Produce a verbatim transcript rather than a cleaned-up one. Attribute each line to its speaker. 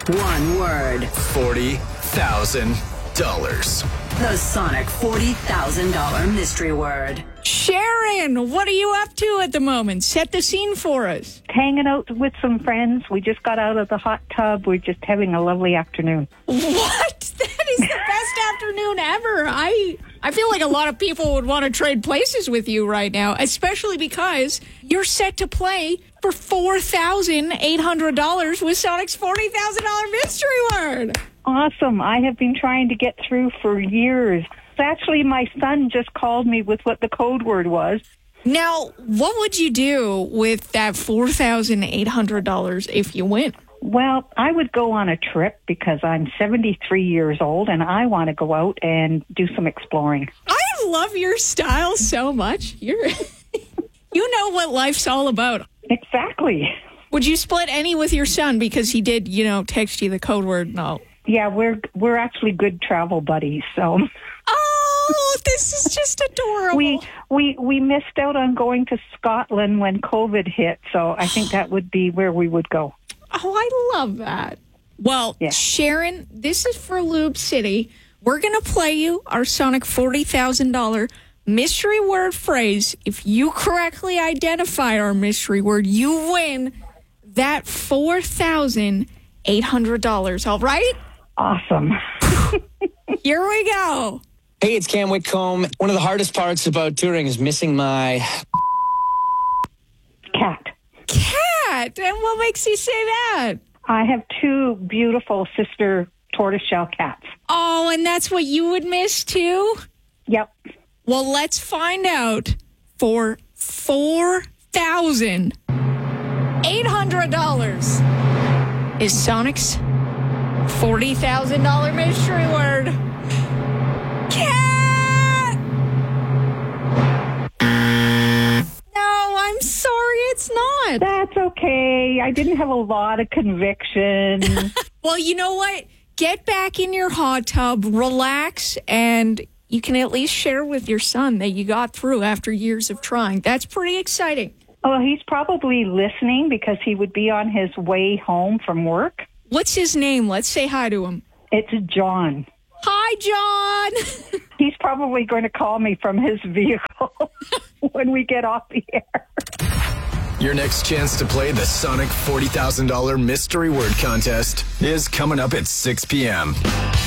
Speaker 1: One word.
Speaker 2: forty thousand dollars.
Speaker 1: The Sonic forty thousand dollars mystery word.
Speaker 3: Sharon, what are you up to at the moment? Set the scene for us.
Speaker 4: Hanging out with some friends. We just got out of the hot tub. We're just having a lovely afternoon.
Speaker 3: What? That is the best afternoon ever. I I feel like a lot of people would want to trade places with you right now, especially because you're set to play for four thousand eight hundred dollars with Sonic's forty thousand dollars mystery word.
Speaker 4: Awesome. I have been trying to get through for years. Actually, my son just called me with what the code word was.
Speaker 3: Now, what would you do with that four thousand eight hundred dollars if you win?
Speaker 4: Well, I would go on a trip because I'm seventy-three years old and I want to go out and do some exploring.
Speaker 3: I love your style so much. You're, you know what life's all about.
Speaker 4: Exactly.
Speaker 3: Would you split any with your son because he did, you know, text you the code word? No.
Speaker 4: Yeah, we're we're actually good travel buddies, so.
Speaker 3: Oh, this is just adorable.
Speaker 4: We we we missed out on going to Scotland when COVID hit, so I think that would be where we would go.
Speaker 3: Oh, I love that. Well, yeah. Sharon, this is for Lube City. We're going to play you our Sonic forty thousand dollars mystery word phrase. If you correctly identify our mystery word, you win that four thousand eight hundred dollars. All right?
Speaker 4: Awesome.
Speaker 3: Here we go.
Speaker 5: Hey, it's Cam Whitcomb. One of the hardest parts about touring is missing my...
Speaker 4: cat.
Speaker 3: Cat? And what makes you say that?
Speaker 4: I have two beautiful sister tortoiseshell cats.
Speaker 3: Oh, and that's what you would miss too?
Speaker 4: Yep.
Speaker 3: Well, let's find out for four thousand eight hundred dollars. Is Sonic's forty thousand dollars mystery word cat? No, I'm sorry, it's not.
Speaker 4: That's okay. I didn't have a lot of conviction.
Speaker 3: Well, you know what? Get back in your hot tub, relax, and you can at least share with your son that you got through after years of trying. That's pretty exciting.
Speaker 4: Oh, he's probably listening because he would be on his way home from work.
Speaker 3: What's his name? Let's say hi to him.
Speaker 4: It's John.
Speaker 3: Hi, John.
Speaker 4: He's probably going to call me from his vehicle when we get off the air.
Speaker 2: Your next chance to play the Sonic forty thousand dollars mystery word contest is coming up at six p.m.